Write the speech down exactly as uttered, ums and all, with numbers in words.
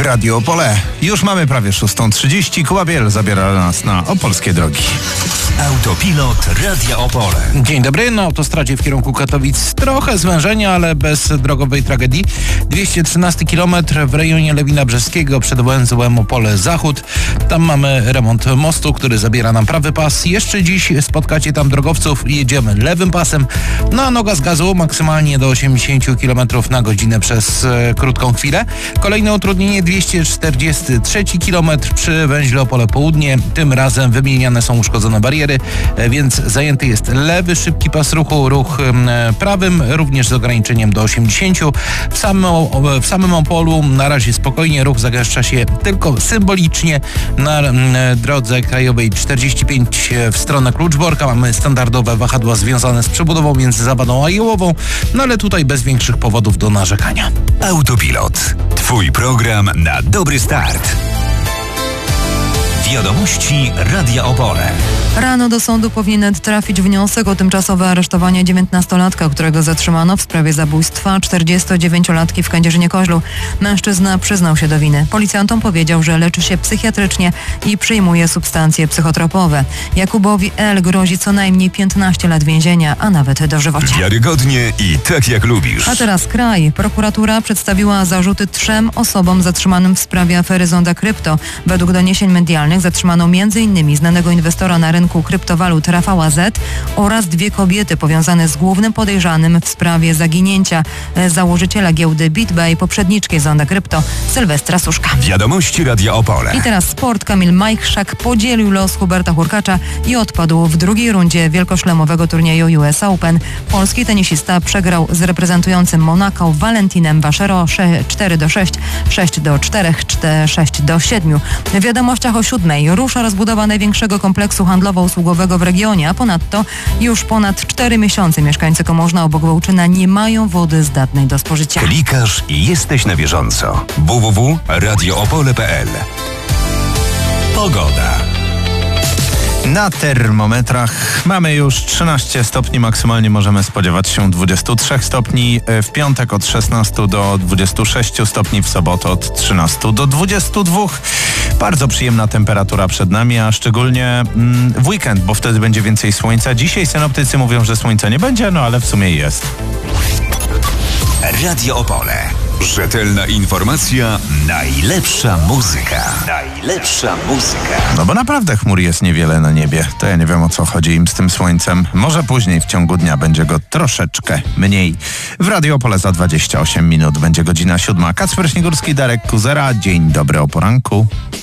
Radio Opole. Już mamy prawie szósta trzydzieści. Kuba Biel zabiera nas na opolskie drogi. Autopilot Radia Opole. Dzień dobry. Na autostradzie w kierunku Katowic trochę zwężenia, ale bez drogowej tragedii. dwieście trzynasty kilometr w rejonie Lewina Brzeskiego przed węzłem Opole Zachód. Tam mamy remont mostu, który zabiera nam prawy pas. Jeszcze dziś spotkacie tam drogowców i jedziemy lewym pasem. Na noga z gazu maksymalnie do osiemdziesiąt kilometrów na godzinę przez e, krótką chwilę. Kolejne utrudnienie dwieście czterdziesty trzeci kilometr przy węźle Opole Południe. Tym razem wymieniane są uszkodzone bariery, e, więc zajęty jest lewy szybki pas ruchu, ruch e, prawym, również z ograniczeniem do osiemdziesięciu. W samym, w samym Opolu na razie spokojnie, ruch zagęszcza się tylko symbolicznie na e, drodze krajowej czterdzieści pięć w stronę Kluczborka. Mamy standardowe wahadła związane z przebudową między Zabadą a Jełową, no ale tutaj bez większych powodów do narzekania. Autopilot. Twój program na dobry start. Wiadomości Radia Opole. Rano do sądu powinien trafić wniosek o tymczasowe aresztowanie dziewiętnastolatka, którego zatrzymano w sprawie zabójstwa czterdziestodziewięciolatki w Kędzierzynie-Koźlu. Mężczyzna przyznał się do winy. Policjantom powiedział, że leczy się psychiatrycznie i przyjmuje substancje psychotropowe. Jakubowi L. grozi co najmniej piętnaście lat więzienia, a nawet dożywocie. Wiarygodnie i tak jak lubisz. A teraz kraj. Prokuratura przedstawiła zarzuty trzem osobom zatrzymanym w sprawie afery Zonda Krypto. Według doniesień medialnych zatrzymano między innymi znanego inwestora na rynku kryptowalut Rafała Z oraz dwie kobiety powiązane z głównym podejrzanym w sprawie zaginięcia założyciela giełdy BitBay, poprzedniczki Zonda Krypto, Sylwestra Suszka. Wiadomości Radia Opole. I teraz sport. Kamil Majchrzak podzielił los Huberta Hurkacza i odpadł w drugiej rundzie wielkoszlemowego turnieju U S Open. Polski tenisista przegrał z reprezentującym Monako Valentinem Vachero cztery do sześciu, sześć do czterech, sześć do siedmiu. W wiadomościach o siódmej rusza rozbudowa największego kompleksu handlowo-usługowego w regionie, a ponadto już ponad cztery miesiące mieszkańcy Komorzna obok Wołczyna nie mają wody zdatnej do spożycia. Klikasz i jesteś na bieżąco. w w w kropka radio opole kropka p l. Pogoda. Na termometrach mamy już trzynaście stopni, maksymalnie możemy spodziewać się dwudziestu trzech stopni, w piątek od szesnastu do dwudziestu sześciu stopni, w sobotę od trzynastu do dwudziestu dwóch. Bardzo przyjemna temperatura przed nami, a szczególnie mm, w weekend, bo wtedy będzie więcej słońca. Dzisiaj synoptycy mówią, że słońca nie będzie, no ale w sumie jest. Radio Opole. Rzetelna informacja, najlepsza muzyka. Najlepsza muzyka. No bo naprawdę chmur jest niewiele na niebie. To ja nie wiem, o co chodzi im z tym słońcem. Może później w ciągu dnia będzie go troszeczkę mniej. W Radio Opole za dwadzieścia osiem minut będzie godzina siódma. Kacper Śniegórski, Darek Kuzera. Dzień dobry o poranku.